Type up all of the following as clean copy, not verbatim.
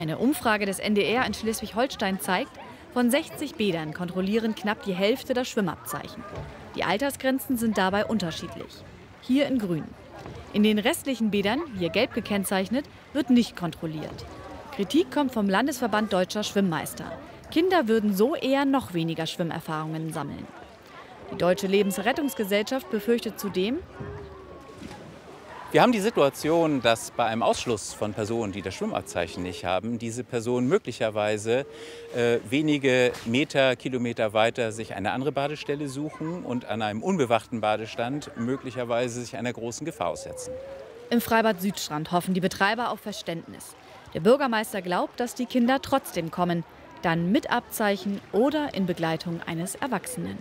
Eine Umfrage des NDR in Schleswig-Holstein zeigt, von 60 Bädern kontrollieren knapp die Hälfte das Schwimmabzeichen. Die Altersgrenzen sind dabei unterschiedlich. Hier in grün. In den restlichen Bädern, hier gelb gekennzeichnet, wird nicht kontrolliert. Kritik kommt vom Landesverband Deutscher Schwimmmeister. Kinder würden so eher noch weniger Schwimmerfahrungen sammeln. Die Deutsche Lebensrettungsgesellschaft befürchtet zudem: Wir haben die Situation, dass bei einem Ausschluss von Personen, die das Schwimmabzeichen nicht haben, diese Personen möglicherweise wenige Meter, Kilometer weiter sich eine andere Badestelle suchen und an einem unbewachten Badestand möglicherweise sich einer großen Gefahr aussetzen. Im Freibad Südstrand hoffen die Betreiber auf Verständnis. Der Bürgermeister glaubt, dass die Kinder trotzdem kommen, dann mit Abzeichen oder in Begleitung eines Erwachsenen.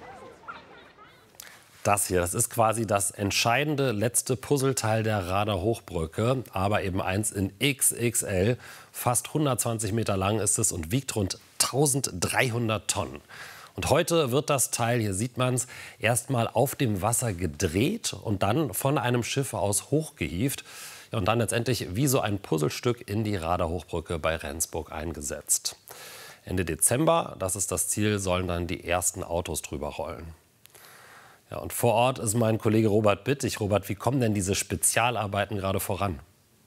Das hier, das ist quasi das entscheidende letzte Puzzleteil der Rader Hochbrücke, aber eben eins in XXL. Fast 120 Meter lang ist es und wiegt rund 1300 Tonnen. Und heute wird das Teil, hier sieht man es, erstmal auf dem Wasser gedreht und dann von einem Schiff aus hochgehievt. Ja, und dann letztendlich wie so ein Puzzlestück in die Rader Hochbrücke bei Rendsburg eingesetzt. Ende Dezember, das ist das Ziel, sollen dann die ersten Autos drüber rollen. Ja, und vor Ort ist mein Kollege Robert Bittig. Robert, wie kommen denn diese Spezialarbeiten gerade voran?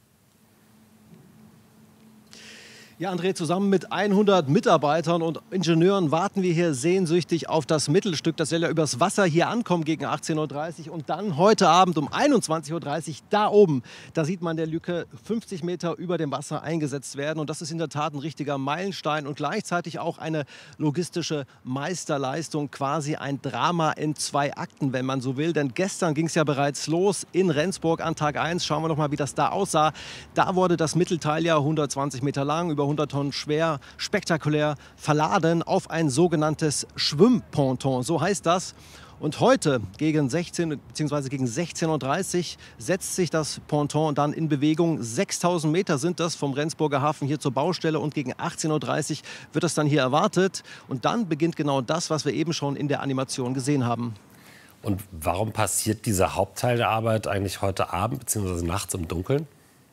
Ja, André, zusammen mit 100 Mitarbeitern und Ingenieuren warten wir hier sehnsüchtig auf das Mittelstück. Das soll ja übers Wasser hier ankommen gegen 18:30 Uhr. Und dann heute Abend um 21:30 Uhr da oben, da sieht man der Lücke 50 Meter über dem Wasser eingesetzt werden. Und das ist in der Tat ein richtiger Meilenstein und gleichzeitig auch eine logistische Meisterleistung. Quasi ein Drama in 2 Akten, wenn man so will. Denn gestern ging es ja bereits los in Rendsburg an Tag 1. Schauen wir noch mal, wie das da aussah. Da wurde das Mittelteil ja 120 Meter lang, über 100 Tonnen schwer, spektakulär verladen auf ein sogenanntes Schwimmponton, so heißt das. Und heute gegen 16 bzw. gegen 16:30 Uhr setzt sich das Ponton dann in Bewegung. 6000 Meter sind das vom Rendsburger Hafen hier zur Baustelle und gegen 18:30 Uhr wird das dann hier erwartet. Und dann beginnt genau das, was wir eben schon in der Animation gesehen haben. Und warum passiert dieser Hauptteil der Arbeit eigentlich heute Abend bzw. nachts im Dunkeln?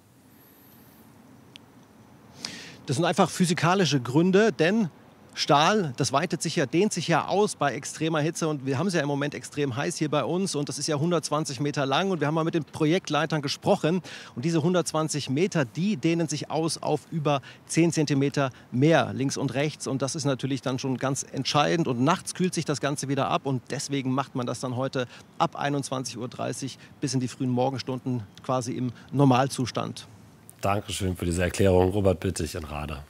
Das sind einfach physikalische Gründe, denn Stahl, das dehnt sich ja aus bei extremer Hitze und wir haben es ja im Moment extrem heiß hier bei uns und das ist ja 120 Meter lang und wir haben mal mit den Projektleitern gesprochen und diese 120 Meter, die dehnen sich aus auf über 10 Zentimeter mehr links und rechts und das ist natürlich dann schon ganz entscheidend und nachts kühlt sich das Ganze wieder ab und deswegen macht man das dann heute ab 21:30 Uhr bis in die frühen Morgenstunden quasi im Normalzustand. Dankeschön für diese Erklärung, Robert Bittig in Rader.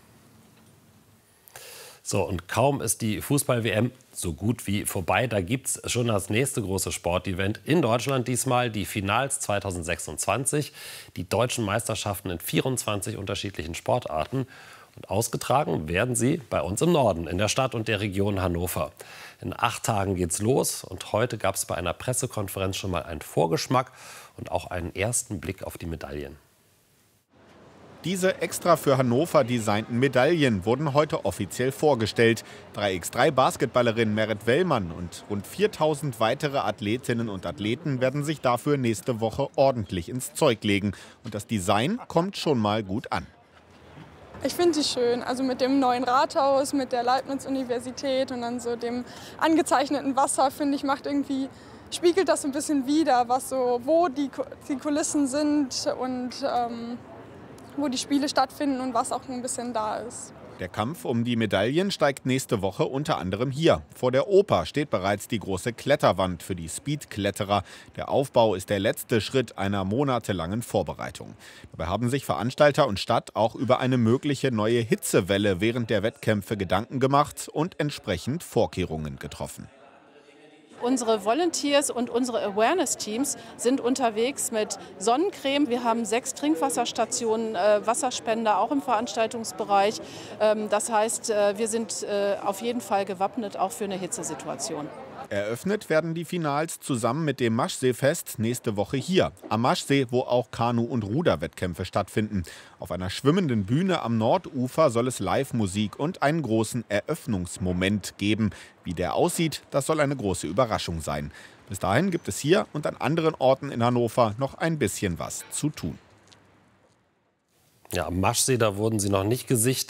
So, und kaum ist die Fußball-WM so gut wie vorbei. Da gibt es schon das nächste große Sportevent in Deutschland. Diesmal die Finals 2026. Die deutschen Meisterschaften in 24 unterschiedlichen Sportarten. Und ausgetragen werden sie bei uns im Norden, in der Stadt und der Region Hannover. In 8 Tagen geht's los. Und heute gab es bei einer Pressekonferenz schon mal einen Vorgeschmack und auch einen ersten Blick auf die Medaillen. Diese extra für Hannover designten Medaillen wurden heute offiziell vorgestellt. 3x3-Basketballerin Merit Wellmann und rund 4000 weitere Athletinnen und Athleten werden sich dafür nächste Woche ordentlich ins Zeug legen. Und das Design kommt schon mal gut an. Ich finde sie schön, also mit dem neuen Rathaus, mit der Leibniz-Universität und dann so dem angezeichneten Wasser, finde ich, spiegelt das so ein bisschen wider, wo die Kulissen sind und wo die Spiele stattfinden und was auch ein bisschen da ist. Der Kampf um die Medaillen steigt nächste Woche unter anderem hier. Vor der Oper steht bereits die große Kletterwand für die Speedkletterer. Der Aufbau ist der letzte Schritt einer monatelangen Vorbereitung. Dabei haben sich Veranstalter und Stadt auch über eine mögliche neue Hitzewelle während der Wettkämpfe Gedanken gemacht und entsprechend Vorkehrungen getroffen. Unsere Volunteers und unsere Awareness-Teams sind unterwegs mit Sonnencreme. Wir haben 6 Trinkwasserstationen, Wasserspender auch im Veranstaltungsbereich. Das heißt, wir sind auf jeden Fall gewappnet, auch für eine Hitzesituation. Eröffnet werden die Finals zusammen mit dem Maschseefest nächste Woche hier. Am Maschsee, wo auch Kanu- und Ruderwettkämpfe stattfinden. Auf einer schwimmenden Bühne am Nordufer soll es Live-Musik und einen großen Eröffnungsmoment geben. Wie der aussieht, das soll eine große Überraschung sein. Bis dahin gibt es hier und an anderen Orten in Hannover noch ein bisschen was zu tun. Ja, am Maschsee, da wurden sie noch nicht gesichtet.